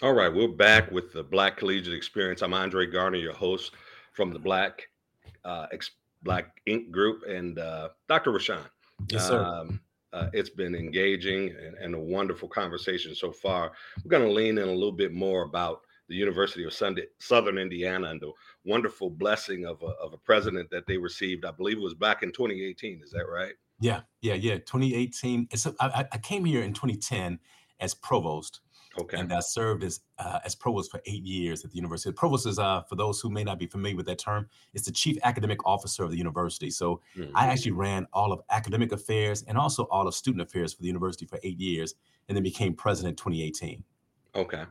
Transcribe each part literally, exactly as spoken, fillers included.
All right, we're back with the Black Collegiate Experience. I'm Andre Garner, your host from the Black uh, Ex- Black Ink Group, and uh, doctor Rashawn. Yes, sir. Um, uh, it's been engaging and, and a wonderful conversation so far. We're going to lean in a little bit more about the University of Sunday, Southern Indiana and the wonderful blessing of a, of a president that they received. I believe it was back in twenty eighteen. Is that right? Yeah, yeah, yeah. twenty eighteen. And so I, I I came here in twenty ten as provost, Okay. and I served as uh, as provost for eight years at the university. The provost is, uh, for those who may not be familiar with that term, is the chief academic officer of the university. So I Mhm. actually ran all of academic affairs and also all of student affairs for the university for eight years, and then became president in twenty eighteen. Okay.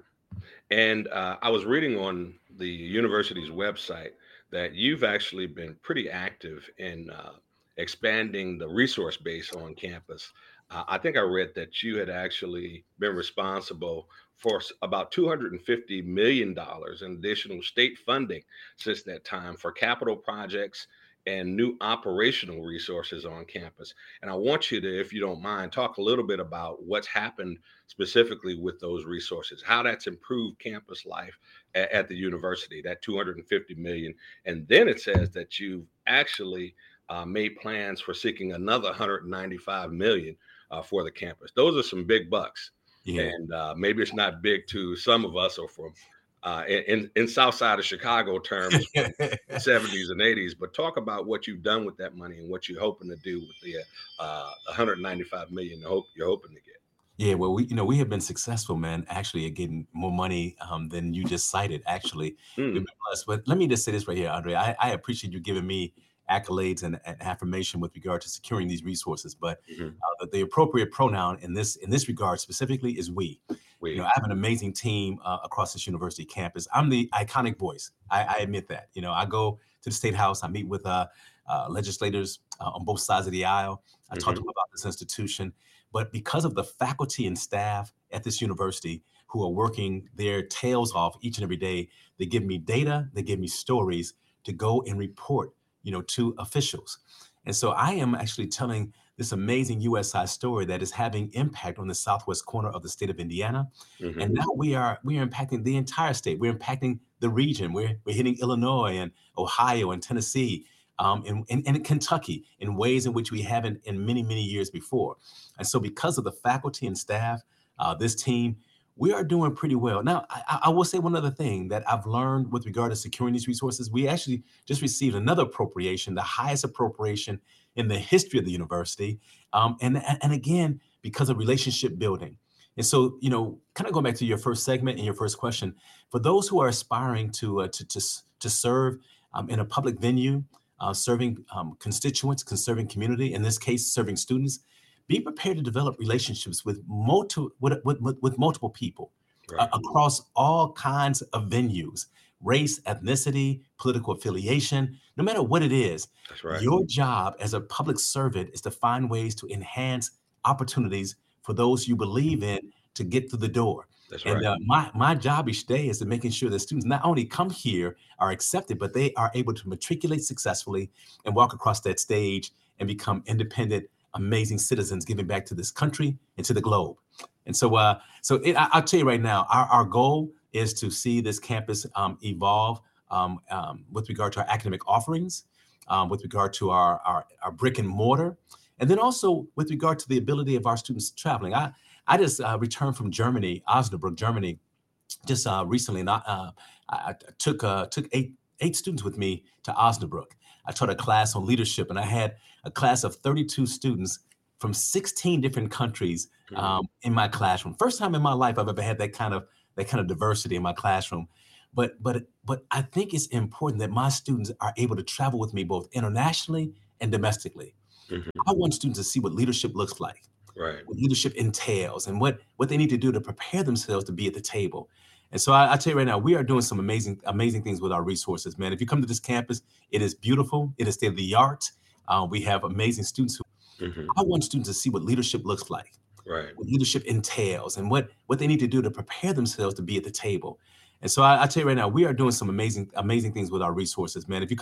And uh, I was reading on the university's website that you've actually been pretty active in uh, expanding the resource base on campus. Uh, I think I read that you had actually been responsible for s- about two hundred fifty million dollars in additional state funding since that time for capital projects and new operational resources on campus. And I want you to, if you don't mind, talk a little bit about what's happened specifically with those resources, how that's improved campus life at, at the university, that two hundred fifty million. And then it says that you've actually uh, made plans for seeking another one hundred ninety-five million uh, for the campus. Those are some big bucks. Yeah. And uh, maybe it's not big to some of us or from uh, in, in South Side of Chicago terms from the seventies and eighties, but talk about what you've done with that money and what you're hoping to do with the uh, one hundred ninety-five million you hope you're hoping to get. Yeah, well, we you know we have been successful, man. Actually, at getting more money um, than you just cited. Actually, we've Mm, been blessed. But let me just say this right here, Andre. I, I appreciate you giving me accolades and, and affirmation with regard to securing these resources. But mhm. uh, the, the appropriate pronoun in this in this regard specifically is we. You know, We I have an amazing team uh, across this university campus. I'm the iconic voice. I, I admit that. You know, I go to the state house. I meet with uh, uh, legislators uh, on both sides of the aisle. I talk to Mhm. them about this institution. But because of the faculty and staff at this university who are working their tails off each and every day, they give me data, they give me stories to go and report, you know, to officials. And so I am actually telling this amazing U S I story that is having impact on the southwest corner of the state of Indiana. And Mhm. now we are we are impacting the entire state. We're impacting the region. We're we're hitting Illinois and Ohio and Tennessee, um, and, and, and Kentucky in ways in which we haven't in many, many years before. And so because of the faculty and staff, uh, this team, we are doing pretty well. Now, I, I I will say one other thing that I've learned with regard to securing these resources. We actually just received another appropriation, the highest appropriation in the history of the university. Um, and, and, and again, because of relationship building. And so, you know, kind of going back to your first segment and your first question, for those who are aspiring to uh, to, to, s- to serve um, in a public venue, uh, serving um, constituents, serving community, in this case, serving students, be prepared to develop relationships with multiple with, with, with, with multiple people uh, Right. across all kinds of venues, race, ethnicity, political affiliation, no matter what it is. That's right. Your job as a public servant is to find ways to enhance opportunities for those you believe in to get through the door. That's And right. uh, my my job each day is to making sure that students not only come here are accepted, but they are able to matriculate successfully and walk across that stage and become independent, amazing citizens, giving back to this country and to the globe. And so, uh, so it, I, I'll tell you right now, our, our goal is to see this campus um, evolve um, um, with regard to our academic offerings, um, with regard to our, our our brick and mortar, and then also with regard to the ability of our students traveling. I I just uh, returned from Germany, Osnabrück, Germany, just uh, recently, and I, uh, I, I took uh, took eight eight students with me to Osnabrück. I taught a class on leadership, and I had a class of thirty-two students from sixteen different countries Mhm. um, in my classroom. First time in my life I've ever had that kind of that kind of diversity in my classroom. But but but I think it's important that my students are able to travel with me both internationally and domestically. Mhm. I want students to see what leadership looks like, Right. what leadership entails, and what what they need to do to prepare themselves to be at the table. And so I, I tell you right now, we are doing some amazing amazing things with our resources, man. If you come to this campus, it is beautiful. It is state of the art. Uh, we have amazing students. Who, Mhm. I want students to see what leadership looks like, Right. what leadership entails, and what what they need to do to prepare themselves to be at the table. And so I, I tell you right now, we are doing some amazing amazing things with our resources, man. If you come